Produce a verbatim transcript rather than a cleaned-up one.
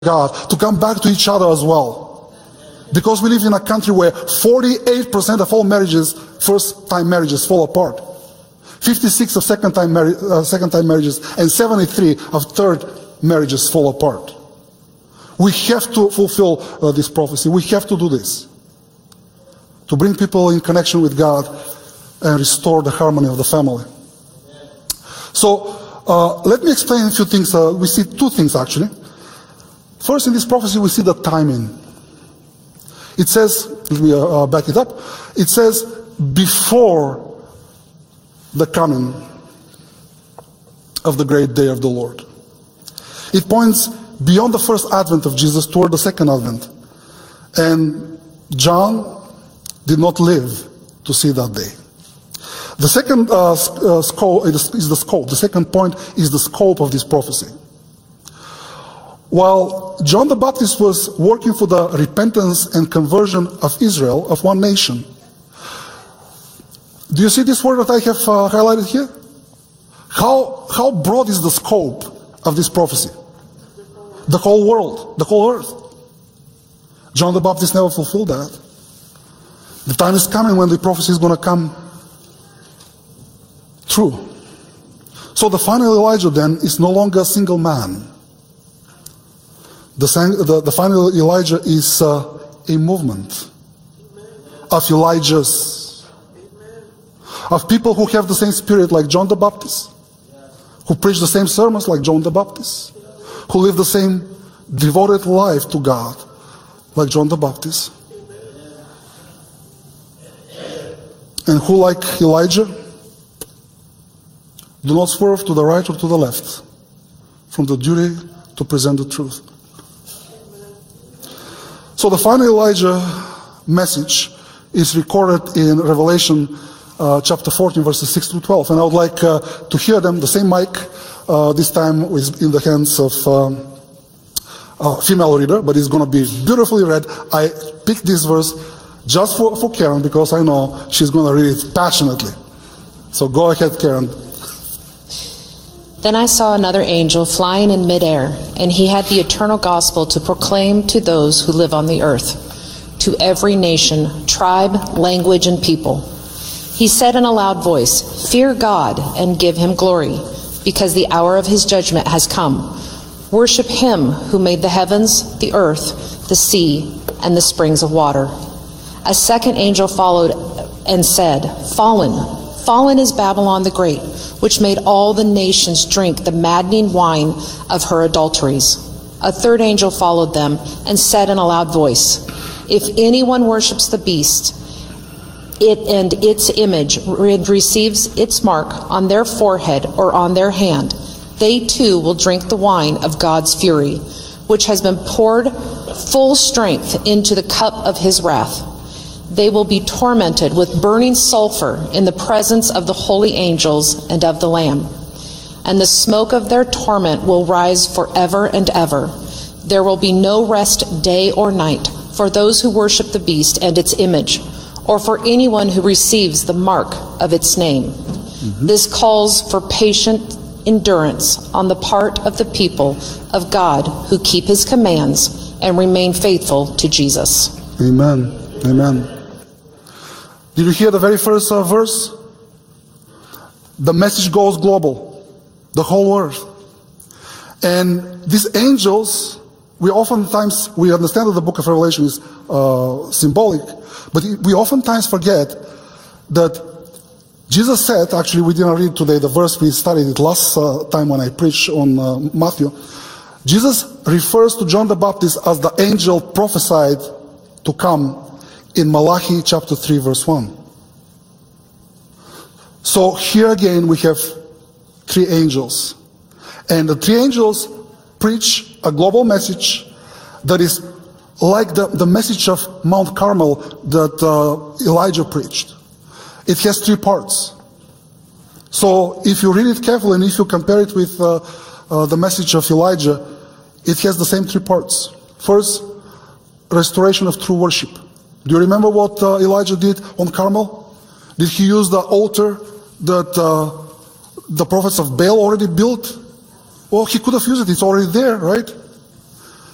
God to come back to each other as well. Because we live in a country where forty-eight percent of all marriages, first-time marriages, fall apart. fifty-six of second-time marri uh, second-time marriages and seventy-three of third marriages fall apart. We have to fulfill uh, this prophecy. We have to do this. To bring people in connection with God and restore the harmony of the family. So, uh, let me explain a few things. Uh, we see two things actually. First, in this prophecy, we see the timing. It says, let me uh, back it up. It says, before the coming of the great day of the Lord. It points beyond the first advent of Jesus toward the second advent. And John did not live to see that day. The second uh, uh, scope is the scope. The second point is the scope of this prophecy. While John the Baptist was working for the repentance and conversion of Israel, of one nation, do you see this word that I have uh, highlighted here? How, how broad is the scope of this prophecy? The whole world, the whole earth. John the Baptist never fulfilled that. The time is coming when the prophecy is going to come true. So the final Elijah then is no longer a single man. The, the, the final Elijah is uh, a movement of Elijahs, of people who have the same spirit like John the Baptist, who preach the same sermons like John the Baptist, who live the same devoted life to God like John the Baptist, and who, like Elijah, do not swerve to the right or to the left from the duty to present the truth. So the final Elijah message is recorded in Revelation uh, chapter fourteen, verses six through twelve. And I would like uh, to hear them. The same mic, uh, this time is in the hands of um, a female reader, but it's going to be beautifully read. I picked this verse just for, for Karen because I know she's going to read it passionately. So go ahead, Karen. Then I saw another angel flying in midair, and he had the eternal gospel to proclaim to those who live on the earth, to every nation, tribe, language, and people. He said in a loud voice, "Fear God and give him glory, because the hour of his judgment has come. Worship him who made the heavens, the earth, the sea, and the springs of water." A second angel followed and said, "Fallen, fallen is Babylon the Great, which made all the nations drink the maddening wine of her adulteries." A third angel followed them and said in a loud voice, "If anyone worships the beast, it and its image, and receives its mark on their forehead or on their hand, they too will drink the wine of God's fury, which has been poured full strength into the cup of his wrath. They will be tormented with burning sulfur in the presence of the holy angels and of the Lamb. And the smoke of their torment will rise forever and ever. There will be no rest day or night for those who worship the beast and its image, or for anyone who receives the mark of its name." Mm-hmm. This calls for patient endurance on the part of the people of God who keep his commands and remain faithful to Jesus. Amen. Amen. Did you hear the very first uh, verse? The message goes global, the whole earth. And these angels, we oftentimes, we understand that the book of Revelation is uh, symbolic, but we oftentimes forget that Jesus said, actually we didn't read today the verse, we studied it last uh, time when I preached on uh, Matthew. Jesus refers to John the Baptist as the angel prophesied to come in Malachi chapter three, verse one. So here again we have three angels. And the three angels preach a global message that is like the, the message of Mount Carmel that uh, Elijah preached. It has three parts. So if you read it carefully and if you compare it with uh, uh, the message of Elijah, it has the same three parts. First, restoration of true worship. Do you remember what uh, Elijah did on Carmel? Did he use the altar that uh, the prophets of Baal already built? Well, he could have used it. It's already there, right?